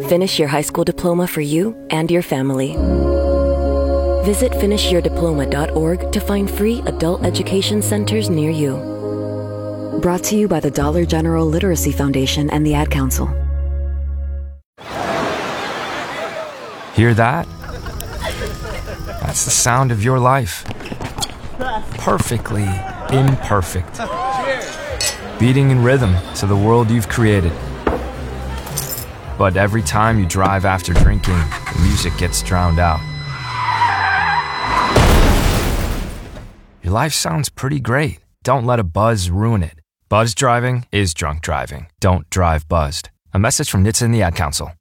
Finish your high school diploma for you and your family. Visit finishyourdiploma.org to find free adult education centers near you. Brought to you by the Dollar General Literacy Foundation and the Ad Council. Hear that? That's the sound of your life. Perfectly imperfect. Beating in rhythm to the world you've created. But every time you drive after drinking, the music gets drowned out. Your life sounds pretty great. Don't let a buzz ruin it. Buzz driving is drunk driving. Don't drive buzzed. A message from NHTSA and the Ad Council.